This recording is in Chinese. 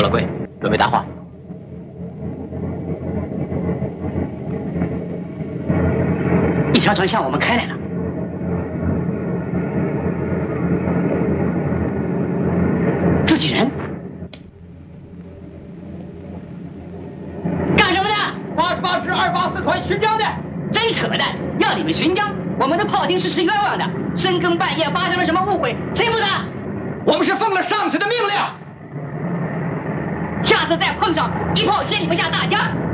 贵，准备答话。 一条船向我们开来了。自己人？干什么的 ？88师284团巡江的。 真扯淡！要你们巡江，我们的炮兵是吃冤枉的。深更半夜发生了什么误会，谁负责？ 我们是奉了上司的命令。 下次再碰上，一炮掀你们下大江。